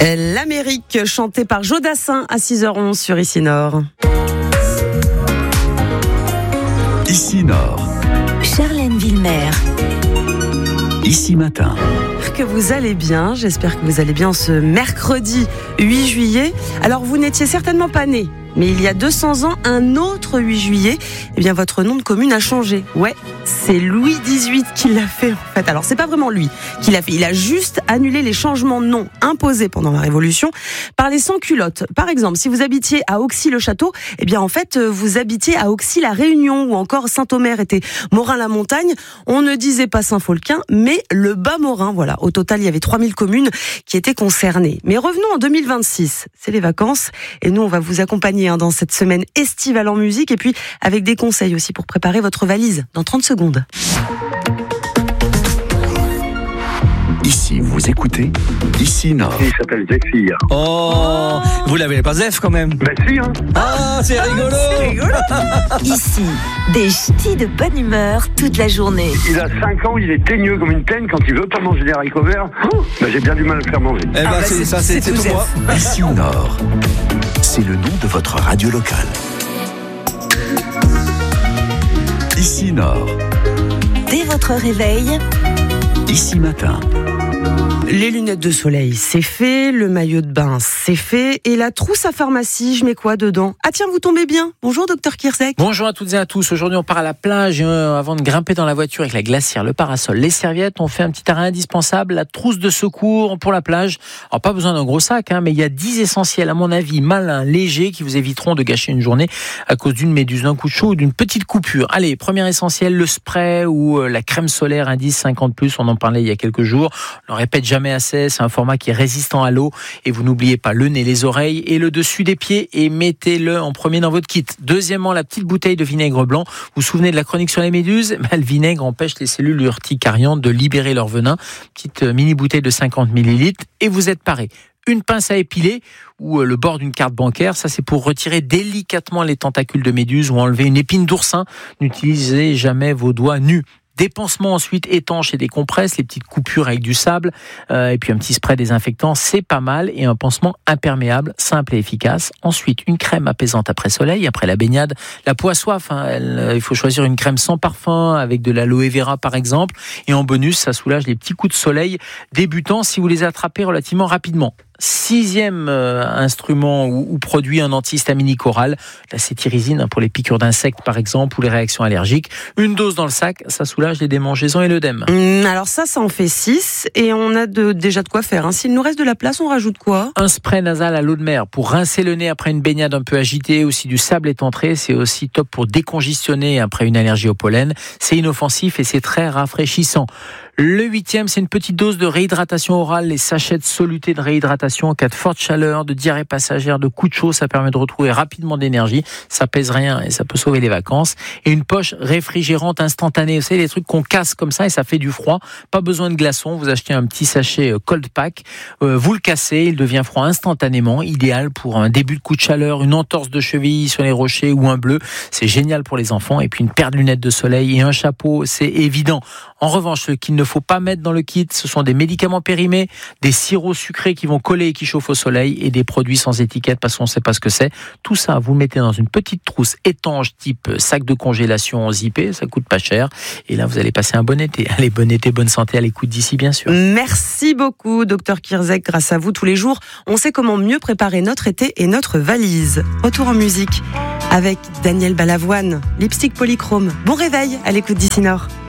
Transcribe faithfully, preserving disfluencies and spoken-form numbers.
L'Amérique, chantée par Jodassin à six heures onze sur Ici Nord. Ici Nord. Charlène Villemer. Ici Matin. J'espère que vous allez bien, j'espère que vous allez bien ce mercredi huit juillet. Alors vous n'étiez certainement pas né, mais il y a deux cents ans, un autre huit juillet, eh bien votre nom de commune a changé. Ouais, c'est Louis dix-huit qui l'a fait en fait. Alors c'est pas vraiment lui qui l'a fait, il a juste annulé les changements de nom imposés pendant la Révolution par les sans-culottes. Par exemple, si vous habitiez à Auxy-le-Château, eh bien en fait vous habitiez à Auxy-la-Réunion ou encore Saint-Omer était Morin-la-Montagne. On ne disait pas Saint-Folquin, mais le Bas-Morin. Voilà, au total il y avait trois mille communes qui étaient concernées. Mais revenons en deux mille vingt-six, c'est les vacances et nous on va vous accompagner dans cette semaine estivale en musique et puis avec des conseils aussi pour préparer votre valise dans trente secondes. Ici, vous écoutez Ici Nord. Il s'appelle Zephyr. Oh, vous l'avez pas Zef quand même. Ben si, hein. Ah, c'est rigolo. C'est rigolo. Ici, des ch'tis de bonne humeur toute la journée. Il a cinq ans, il est teigneux comme une teigne. Quand il veut pas manger des haricots verts, oh, ben j'ai bien du mal à le faire manger. Eh ben, Ah bah, c'est, c'est- ça, c'est, c'est c'est tout tout moi. Ici Nord. C'est le nom de votre radio locale. Ici Nord. Dès votre réveil, Ici Matin. Les lunettes de soleil, c'est fait. Le maillot de bain, c'est fait. Et la trousse à pharmacie, je mets quoi dedans? Ah tiens, vous tombez bien. Bonjour, docteur Kirsek. Bonjour à toutes et à tous. Aujourd'hui, on part à la plage. Et, euh, avant de grimper dans la voiture avec la glacière, le parasol, les serviettes, on fait un petit arrêt indispensable, la trousse de secours pour la plage. Alors, pas besoin d'un gros sac, hein, mais il y a dix essentiels, à mon avis, malins, légers, qui vous éviteront de gâcher une journée à cause d'une méduse, d'un coup de chaud ou d'une petite coupure. Allez, premier essentiel, le spray ou euh, la crème solaire indice cinquante plus. On en parlait il y a quelques jours. On ne répète jamais assez. C'est un format qui est résistant à l'eau. Et vous n'oubliez pas le nez, les oreilles et le dessus des pieds. Et mettez-le en premier dans votre kit. Deuxièmement, la petite bouteille de vinaigre blanc. Vous vous souvenez de la chronique sur les méduses? Ben, le vinaigre empêche les cellules urticariantes de libérer leur venin. Petite euh, mini bouteille de cinquante millilitres. Et vous êtes paré. Une pince à épiler ou le bord d'une carte bancaire, ça c'est pour retirer délicatement les tentacules de méduse ou enlever une épine d'oursin. N'utilisez jamais vos doigts nus. Des pansements ensuite étanches et des compresses, les petites coupures avec du sable, euh, et puis un petit spray désinfectant, c'est pas mal. Et un pansement imperméable, simple et efficace. Ensuite, une crème apaisante après soleil, après la baignade. La peau a soif, hein, elle, euh, il faut choisir une crème sans parfum, avec de l'aloe vera par exemple. Et en bonus, ça soulage les petits coups de soleil débutants si vous les attrapez relativement rapidement. Sixième euh, instrument ou, ou produit, un antihistaminique oral, la cétirizine pour les piqûres d'insectes par exemple ou les réactions allergiques. Une dose dans le sac, ça soulage les démangeaisons et l'œdème. Hum, alors ça, ça en fait six et on a de, déjà de quoi faire. Hein. S'il nous reste de la place, on rajoute quoi? Un spray nasal à l'eau de mer pour rincer le nez après une baignade un peu agitée, aussi du sable est entré, c'est aussi top pour décongestionner après une allergie au pollen. C'est inoffensif et c'est très rafraîchissant. Le huitième, c'est une petite dose de réhydratation orale, les sachets de soluté de réhydratation en cas de forte chaleur, de diarrhée passagère, de coup de chaud, ça permet de retrouver rapidement d'énergie, ça pèse rien et ça peut sauver les vacances. Et une poche réfrigérante instantanée, vous savez, les trucs qu'on casse comme ça et ça fait du froid, pas besoin de glaçons, vous achetez un petit sachet cold pack, euh, vous le cassez, il devient froid instantanément, idéal pour un début de coup de chaleur, une entorse de cheville sur les rochers ou un bleu, c'est génial pour les enfants. Et puis une paire de lunettes de soleil et un chapeau, c'est évident. En revanche, ce qu'il ne faut pas mettre dans le kit, ce sont des médicaments périmés, des sirops sucrés qui vont coller et qui chauffent au soleil et des produits sans étiquette parce qu'on ne sait pas ce que c'est. Tout ça, vous le mettez dans une petite trousse étanche type sac de congélation zippé, ça coûte pas cher. Et là, vous allez passer un bon été. Allez, bon été, bonne santé à l'écoute d'ici, bien sûr. Merci beaucoup, docteur Kirsek. Grâce à vous, tous les jours, on sait comment mieux préparer notre été et notre valise. Retour en musique avec Daniel Balavoine, Lipstick Polychrome. Bon réveil à l'écoute d'Ici Nord.